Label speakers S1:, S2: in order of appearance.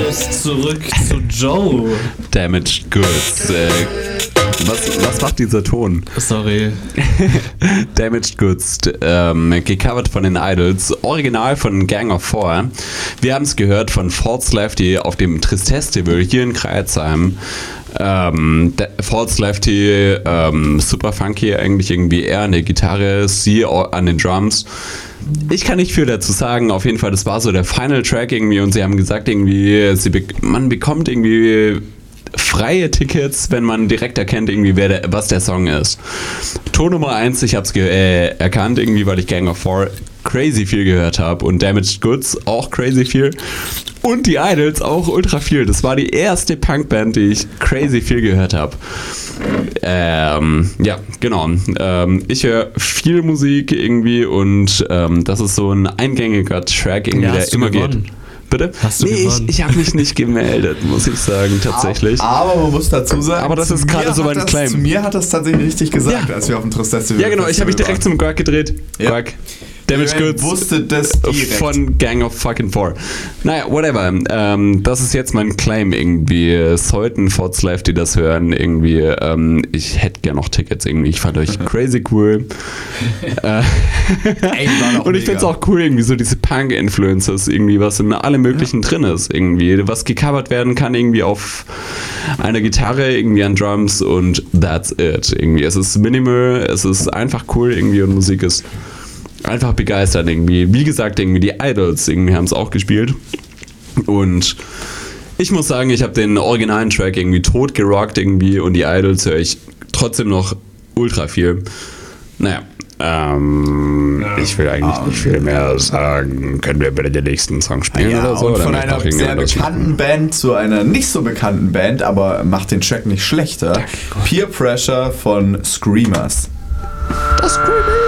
S1: Servus zurück zu Joe.
S2: Damaged Goods. Was macht dieser Ton?
S1: Sorry.
S2: Damaged Goods, gecovert von den Idols, original von Gang of Four. Wir haben es gehört von False Lefty auf dem Tristestival hier in Crailsheim. False Lefty, super funky eigentlich irgendwie, er an der Gitarre, sie an den Drums. Ich kann nicht viel dazu sagen, auf jeden Fall, das war so der Final Track irgendwie und sie haben gesagt irgendwie, man bekommt irgendwie freie Tickets, wenn man direkt erkennt irgendwie, was der Song ist. Ton Nummer 1, ich hab's erkannt irgendwie, weil ich Gang of Four crazy viel gehört habe und Damaged Goods auch crazy viel und die Idols auch ultra viel. Das war die erste Punkband, die ich crazy viel gehört habe. Ja, genau. Ich höre viel Musik irgendwie und das ist so ein eingängiger Track irgendwie, ja, der immer gewonnen? Geht. Bitte?
S1: Hast du gewonnen?
S2: Ich habe mich nicht gemeldet, muss ich sagen, tatsächlich.
S3: Aber man muss dazu sagen,
S2: aber das ist gerade so mein Claim.
S3: Zu mir hat das tatsächlich richtig gesagt, als wir auf dem Tristestival waren.
S2: Ja, genau, ich habe mich direkt zum Gork gedreht.
S3: Ja.
S2: Gork. Damaged Goods
S3: wusste das direkt.
S2: Von Gang of fucking Four. Naja, whatever. Das ist jetzt mein Claim irgendwie. Sollten False Lefty das hören, irgendwie. Ich hätte gerne noch Tickets irgendwie. Ich fand euch crazy cool. Und ich finde es auch cool, irgendwie so diese Punk-Influences, irgendwie, was in allem Möglichen drin ist, irgendwie. Was gecovert werden kann, irgendwie auf einer Gitarre, irgendwie an Drums und that's it. Irgendwie. Es ist minimal, es ist einfach cool irgendwie und Musik ist einfach begeistert irgendwie. Wie gesagt, irgendwie die Idols irgendwie haben es auch gespielt. Und ich muss sagen, ich habe den originalen Track irgendwie tot gerockt irgendwie und die Idols höre ich trotzdem noch ultra viel. Naja, ich will eigentlich nicht viel mehr sagen. Können wir bitte den nächsten Song spielen oder so?
S3: Und
S2: oder
S3: von einer sehr bekannten Band zu einer nicht so bekannten Band, aber macht den Track nicht schlechter. Peer Pressure von Screamers.
S2: Das Screamers.